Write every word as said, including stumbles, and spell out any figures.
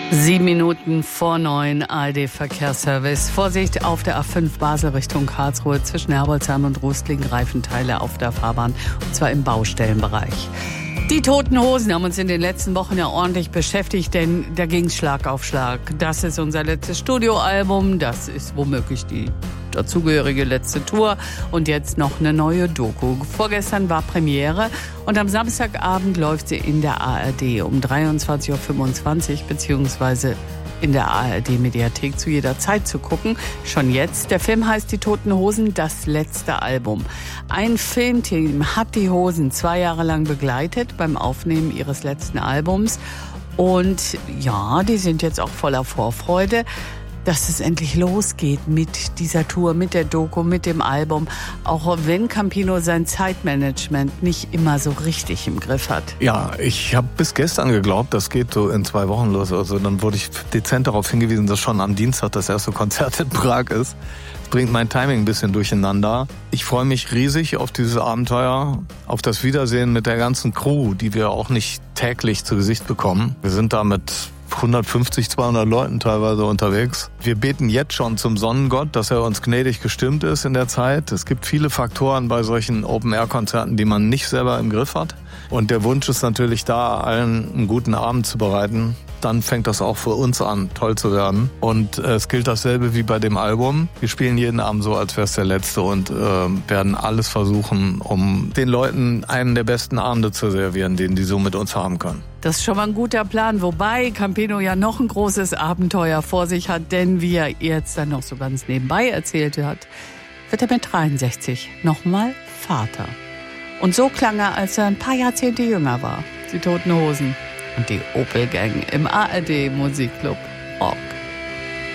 Sieben Minuten vor neun, A R D-Verkehrsservice. Vorsicht auf der A fünf Basel Richtung Karlsruhe zwischen Herbolzheim und Rustling, Reifenteile auf der Fahrbahn, und zwar im Baustellenbereich. Die Toten Hosen haben uns in den letzten Wochen ja ordentlich beschäftigt, denn da ging's Schlag auf Schlag. Das ist unser letztes Studioalbum, das ist womöglich die dazugehörige letzte Tour und jetzt noch eine neue Doku. Vorgestern war Premiere und am Samstagabend läuft sie in der A R D um dreiundzwanzig Uhr fünfundzwanzig beziehungsweise in der A R D-Mediathek zu jeder Zeit zu gucken. Schon jetzt. Der Film heißt Die Toten Hosen, das letzte Album. Ein Filmteam hat die Hosen zwei Jahre lang begleitet beim Aufnehmen ihres letzten Albums. Und ja, die sind jetzt auch voller Vorfreude, dass es endlich losgeht mit dieser Tour, mit der Doku, mit dem Album. Auch wenn Campino sein Zeitmanagement nicht immer so richtig im Griff hat. Ja, ich habe bis gestern geglaubt, das geht so in zwei Wochen los. Also dann wurde ich dezent darauf hingewiesen, dass schon am Dienstag das erste Konzert in Prag ist. Das bringt mein Timing ein bisschen durcheinander. Ich freue mich riesig auf dieses Abenteuer, auf das Wiedersehen mit der ganzen Crew, die wir auch nicht täglich zu Gesicht bekommen. Wir sind da mit hundertfünfzig, zweihundert Leuten teilweise unterwegs. Wir beten jetzt schon zum Sonnengott, dass er uns gnädig gestimmt ist in der Zeit. Es gibt viele Faktoren bei solchen Open-Air-Konzerten, die man nicht selber im Griff hat. Und der Wunsch ist natürlich da, allen einen guten Abend zu bereiten. Dann fängt das auch für uns an, toll zu werden. Und äh, es gilt dasselbe wie bei dem Album. Wir spielen jeden Abend so, als wäre es der letzte und äh, werden alles versuchen, um den Leuten einen der besten Abende zu servieren, den die so mit uns haben können. Das ist schon mal ein guter Plan, wobei Campino ja noch ein großes Abenteuer vor sich hat, denn wie er jetzt dann noch so ganz nebenbei erzählt hat, wird er mit dreiundsechzig nochmal Vater. Und so klang er, als er ein paar Jahrzehnte jünger war. Die Toten Hosen und die Opel Gang im A R D Musikclub Rock.